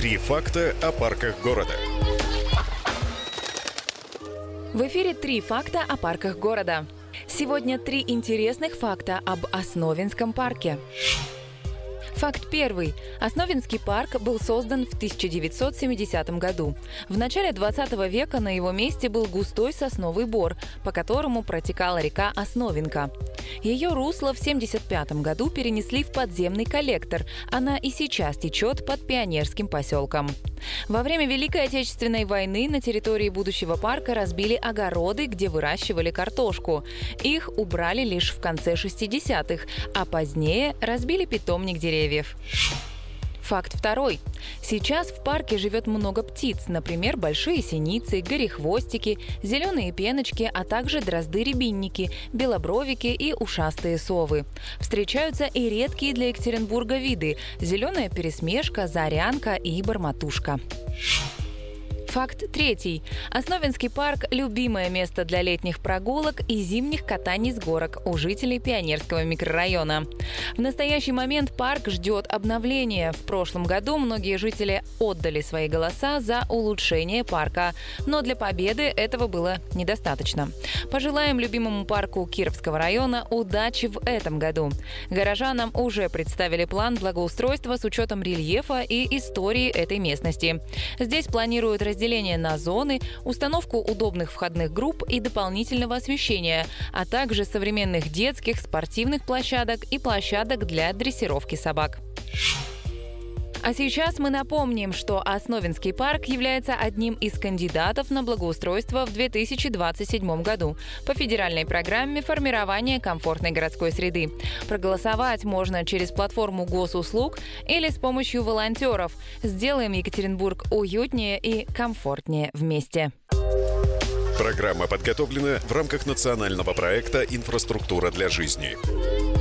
Три факта о парках города. В эфире «Три факта о парках города». Сегодня 3 интересных факта об Основинском парке. Факт первый. Основинский парк был создан в 1970 году. В начале 20 века на его месте был густой сосновый бор, по которому протекала река Основинка. Ее русло в 1975 году перенесли в подземный коллектор. Она и сейчас течет под Пионерским поселком. Во время Великой Отечественной войны на территории будущего парка разбили огороды, где выращивали картошку. Их убрали лишь в конце 60-х, а позднее разбили питомник деревьев. Факт второй. Сейчас в парке живет много птиц, например, большие синицы, горехвостики, зеленые пеночки, а также дрозды-рябинники, белобровики и ушастые совы. Встречаются и редкие для Екатеринбурга виды – зеленая пересмешка, зарянка и барматушка. Факт третий. Основинский парк – любимое место для летних прогулок и зимних катаний с горок у жителей Пионерского микрорайона. В настоящий момент парк ждет обновления. В прошлом году многие жители отдали свои голоса за улучшение парка, но для победы этого было недостаточно. Пожелаем любимому парку Кировского района удачи в этом году. Горожанам уже представили план благоустройства с учетом рельефа и истории этой местности. Здесь планируют разделение на зоны, установку удобных входных групп и дополнительного освещения, а также современных детских, спортивных площадок и площадок для дрессировки собак. А сейчас мы напомним, что Основинский парк является одним из кандидатов на благоустройство в 2027 году по федеральной программе формирования комфортной городской среды. Проголосовать можно через платформу госуслуг или с помощью волонтеров. Сделаем Екатеринбург уютнее и комфортнее вместе. Программа подготовлена в рамках национального проекта «Инфраструктура для жизни».